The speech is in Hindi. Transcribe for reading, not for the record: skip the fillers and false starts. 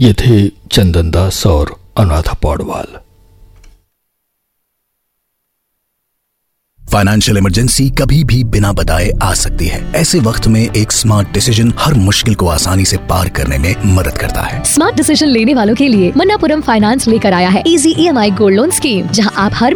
ये थे चंदन दास और अनुराधा पौडवाल। फाइनेंशियल इमरजेंसी कभी भी बिना बताए आ सकती है। ऐसे वक्त में एक स्मार्ट डिसीजन हर मुश्किल को आसानी से पार करने में मदद करता है। स्मार्ट डिसीजन लेने वालों के लिए मन्नापुरम फाइनेंस लेकर आया है easy EMI gold loan scheme, जहां आप हर